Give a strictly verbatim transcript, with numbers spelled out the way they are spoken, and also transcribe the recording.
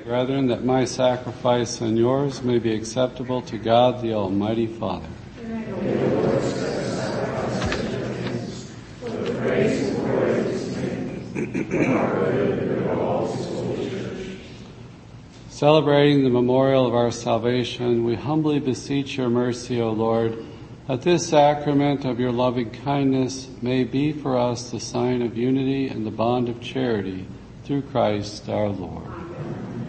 Brethren, that my sacrifice and yours may be acceptable to God the Almighty Father. Celebrating the memorial of our salvation, we humbly beseech your mercy, O Lord, that this sacrament of your loving kindness may be for us the sign of unity and the bond of charity through Christ our Lord.